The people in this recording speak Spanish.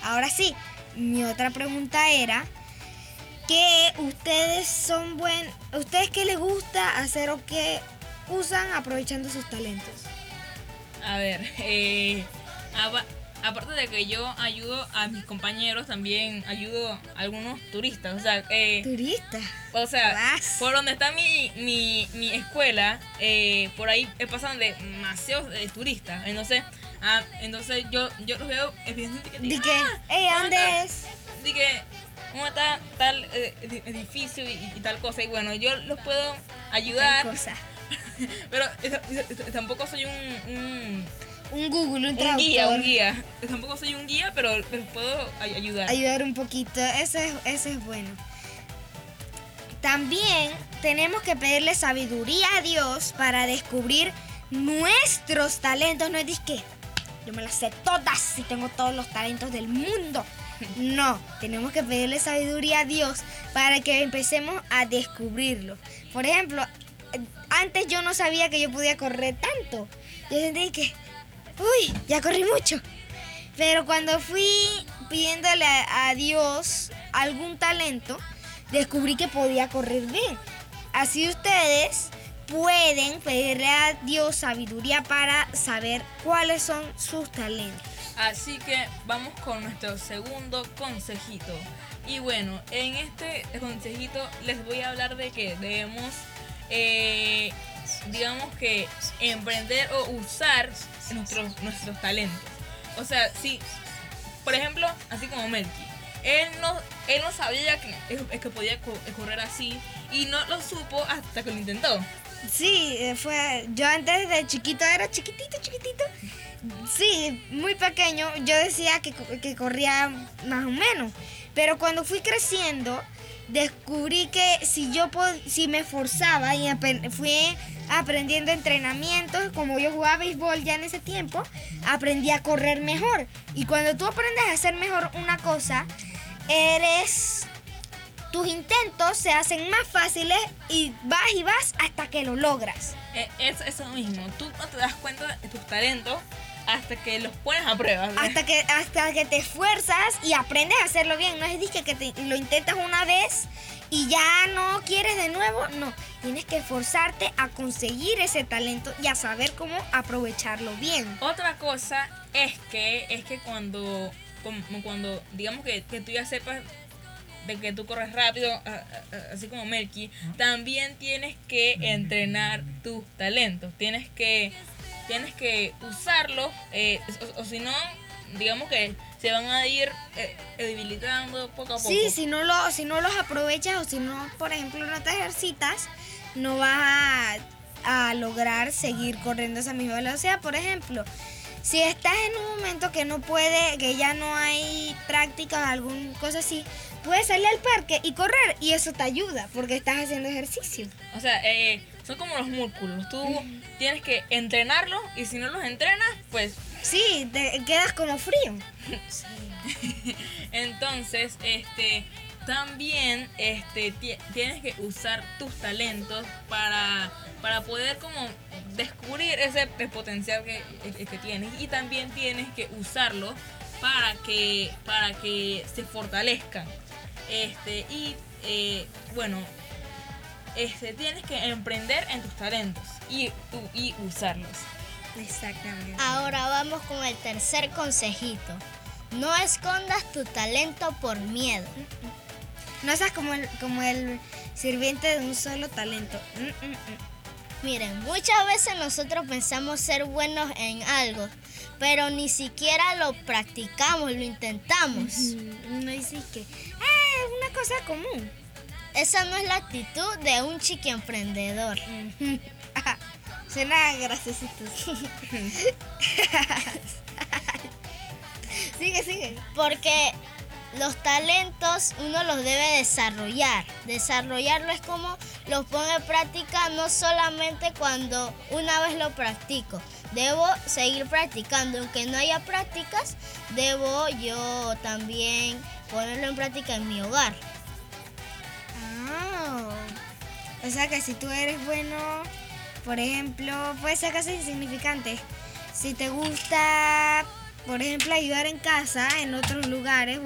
Ahora sí, mi otra pregunta era que ¿ustedes qué les gusta hacer o qué usan aprovechando sus talentos? A ver, aparte de que yo ayudo a mis compañeros, también ayudo a algunos turistas. ¿Turistas? O sea, Vas. por donde está mi escuela, por ahí pasan demasiados turistas. Entonces yo los veo evidentemente que ¿De qué? ¿Dónde es? de que ¿cómo está tal edificio y tal cosa? Y bueno, yo los puedo ayudar. Tal cosa. Pero tampoco soy un Google, un traductor. Un guía. Tampoco soy un guía, pero puedo ayudar. Ayudar un poquito, eso es bueno. También tenemos que pedirle sabiduría a Dios para descubrir nuestros talentos. No es que yo me las sé todas y tengo todos los talentos del mundo. No, tenemos que pedirle sabiduría a Dios para que empecemos a descubrirlo. Por ejemplo, antes yo no sabía que yo podía correr tanto. Yo sentí que, ya corrí mucho. Pero cuando fui pidiéndole a Dios algún talento, descubrí que podía correr bien. Así ustedes pueden pedirle a Dios sabiduría para saber cuáles son sus talentos. Así que vamos con nuestro segundo consejito. Y bueno, en este consejito les voy a hablar de que debemos, digamos que, emprender o usar nuestros talentos. O sea, si, por ejemplo, así como Melky, él no sabía que podía correr así y no lo supo hasta que lo intentó. Sí, yo antes de chiquito era chiquitito. Sí, muy pequeño. Yo decía que corría más o menos. Pero cuando fui creciendo, descubrí que si me esforzaba y fui aprendiendo entrenamientos, como yo jugaba béisbol ya en ese tiempo, aprendí a correr mejor. Y cuando tú aprendes a hacer mejor una cosa, tus intentos se hacen más fáciles y vas hasta que lo logras. Es eso mismo, tú no te das cuenta de tus talentos hasta que los pones a prueba, ¿verdad? Hasta que te esfuerzas y aprendes a hacerlo bien. No es que lo intentas una vez y ya no quieres de nuevo. No, tienes que esforzarte a conseguir ese talento y a saber cómo aprovecharlo bien. Otra cosa es que cuando digamos que tú ya sepas de que tú corres rápido, así como Melky, también tienes que entrenar tus talentos. Tienes que usarlos, o si no, digamos que se van a ir debilitando poco a poco. Sí, si no los aprovechas o si no, por ejemplo, no te ejercitas, no vas a lograr seguir corriendo esa misma velocidad. Por ejemplo, si estás en un momento que ya no hay práctica o alguna cosa así, puedes salir al parque y correr y eso te ayuda porque estás haciendo ejercicio. O sea, son como los músculos. Tú tienes que entrenarlos y si no los entrenas, pues... Sí, te quedas como frío. Sí. Entonces, también tienes que usar tus talentos para poder como descubrir ese potencial que tienes y también tienes que usarlo para que se fortalezcan. Tienes que emprender en tus talentos y usarlos. Exactamente. Ahora vamos con el tercer consejito. No escondas tu talento por miedo. No seas como el sirviente de un solo talento. Miren, muchas veces nosotros pensamos ser buenos en algo, pero ni siquiera lo practicamos, lo intentamos. No dices que es una cosa común. Esa no es la actitud de un chiqui emprendedor. Suena graciosito. Sigue. Porque los talentos uno los debe desarrollar. Desarrollarlo es como los pongo en práctica, no solamente cuando una vez lo practico. Debo seguir practicando. Aunque no haya prácticas, debo yo también ponerlo en práctica en mi hogar. O sea que si tú eres bueno, por ejemplo, puede ser casi insignificante. Si te gusta por ejemplo, ayudar en casa, en otros lugares.